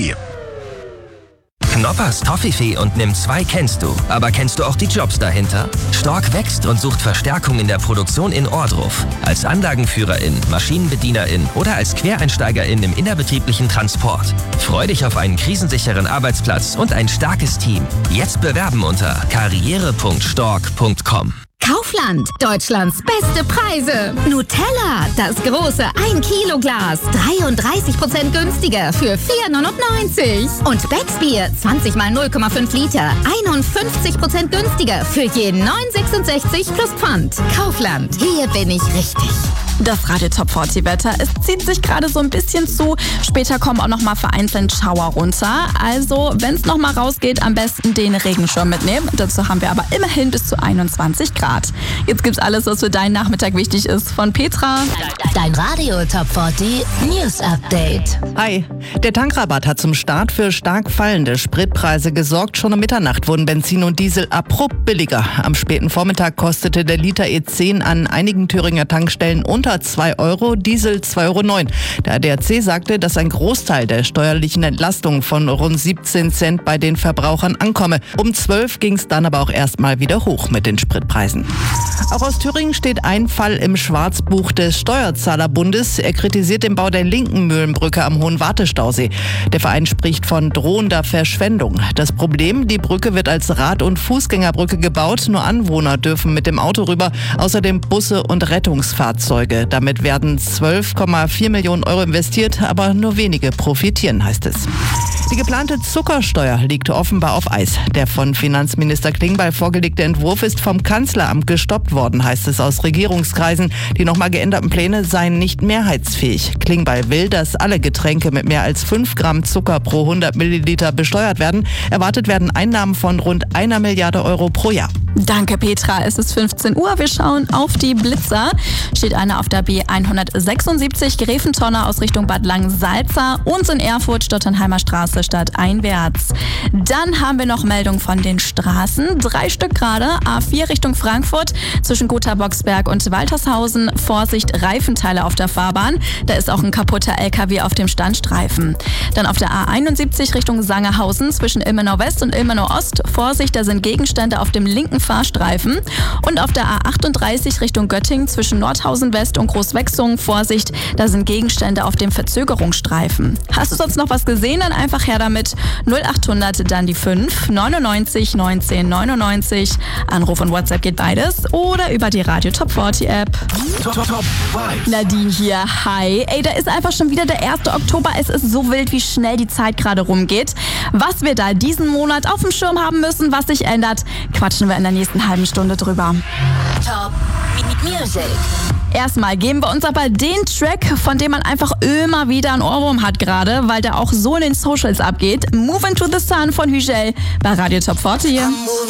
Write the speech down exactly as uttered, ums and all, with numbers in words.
Toffifee. Knoppers Toffifee und Nimm zwei kennst du. Aber kennst du auch die Jobs dahinter? Stork wächst und sucht Verstärkung in der Produktion in Ohrdruf. Als Anlagenführerin, Maschinenbedienerin oder als Quereinsteigerin im innerbetrieblichen Transport. Freu dich auf einen krisensicheren Arbeitsplatz und ein starkes Team. Jetzt bewerben unter karriere punkt stork punkt com. Kaufland, Deutschlands beste Preise. Nutella, das große ein Kilo Glas, dreiunddreißig Prozent günstiger für vier neunundneunzig. Und Becksbier, zwanzig mal null Komma fünf Liter, einundfünfzig Prozent günstiger für je neun sechsundsechzig plus Pfand. Kaufland, hier bin ich richtig. Das Radio Top vierzig Wetter, es zieht sich gerade so ein bisschen zu. Später kommen auch noch mal vereinzelt Schauer runter. Also, wenn es noch mal rausgeht, am besten den Regenschirm mitnehmen. Dazu haben wir aber immerhin bis zu einundzwanzig Grad. Jetzt gibt's alles, was für deinen Nachmittag wichtig ist, von Petra. Dein Radio Top vierzig News Update. Hi. Der Tankrabatt hat zum Start für stark fallende Spritpreise gesorgt. Schon um Mitternacht wurden Benzin und Diesel abrupt billiger. Am späten Vormittag kostete der Liter E zehn an einigen Thüringer Tankstellen unter zwei Euro, Diesel zwei Euro neun. Der A D A C sagte, dass ein Großteil der steuerlichen Entlastung von rund siebzehn Cent bei den Verbrauchern ankomme. Um zwölf ging es dann aber auch erstmal wieder hoch mit den Spritpreisen. Auch aus Thüringen steht ein Fall im Schwarzbuch des Steuerzahlerbundes. Er kritisiert den Bau der linken Mühlenbrücke am Hohen Wartestausee. Der Verein spricht von drohender Verschwendung. Das Problem, die Brücke wird als Rad- und Fußgängerbrücke gebaut. Nur Anwohner dürfen mit dem Auto rüber, außerdem Busse und Rettungsfahrzeuge. Damit werden zwölf Komma vier Millionen Euro investiert, aber nur wenige profitieren, heißt es. Die geplante Zuckersteuer liegt offenbar auf Eis. Der von Finanzminister Klingbeil vorgelegte Entwurf ist vom Kanzleramt gestoppt worden, heißt es aus Regierungskreisen. Die nochmal geänderten Pläne seien nicht mehrheitsfähig. Klingbeil will, dass alle Getränke mit mehr als fünf Gramm Zucker pro hundert Milliliter besteuert werden. Erwartet werden Einnahmen von rund einer Milliarde Euro pro Jahr. Danke, Petra. Es ist fünfzehn Uhr. Wir schauen auf die Blitzer. Steht einer auf der B hundertsechsundsiebzig Gräfentonner aus Richtung Bad Langensalza und in Erfurt Stottenheimer Straße stadteinwärts. Dann haben wir noch Meldung von den Straßen. Drei Stück gerade. A vier Richtung Frankfurt zwischen Gotha Boxberg und Waltershausen. Vorsicht, Reifenteile auf der Fahrbahn. Da ist auch ein kaputter L K W auf dem Standstreifen. Dann auf der A einundsiebzig Richtung Sangerhausen zwischen Ilmenau West und Ilmenau Ost. Vorsicht, da sind Gegenstände auf dem linken Fahrstreifen. Und auf der A achtunddreißig Richtung Göttingen zwischen Nordhausen West und Großwechsungen. Vorsicht, da sind Gegenstände auf dem Verzögerungsstreifen. Hast du sonst noch was gesehen? Dann einfach her damit. null achthundert, dann die fünf, neunundneunzig neunzehn neunundneunzig. Anruf und WhatsApp geht beides. Oder über die Radio Top vierzig App. Top, Top, Top Nadine hier, hi. Ey, da ist einfach schon wieder der erste Oktober. Es ist so wild, wie schnell die Zeit gerade rumgeht. Was wir da diesen Monat auf dem Schirm haben müssen, was sich ändert, quatschen wir in der nächsten halben Stunde drüber. Top Music. Erstmal geben wir uns aber den Track, von dem man einfach immer wieder einen Ohrwurm hat gerade, weil der auch so in den Socials abgeht. Move into the Sun von Hügel bei Radio Top vierzig.